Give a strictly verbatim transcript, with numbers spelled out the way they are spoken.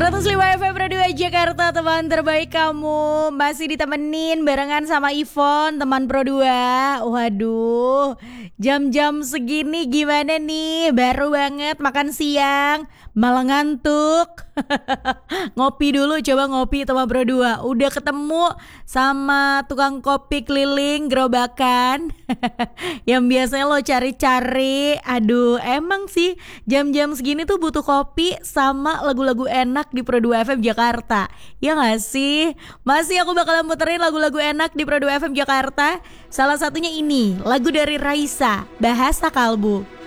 seratus lima F M Radio Jakarta, teman terbaik kamu. Masih ditemenin barengan sama Ivon, teman Pro dua. Waduh, jam-jam segini gimana nih? Baru banget makan siang, malah ngantuk. Ngopi dulu, coba ngopi teman Pro dua. Udah ketemu sama tukang kopi keliling gerobakan yang biasanya lo cari-cari. Aduh, emang sih jam-jam segini tuh butuh kopi sama lagu-lagu enak di Pro dua F M Jakarta. Ya gak sih? Masih aku bakalan muterin lagu-lagu enak di Pro dua F M Jakarta. Salah satunya ini, lagu dari Raisa, Bahasa Kalbu.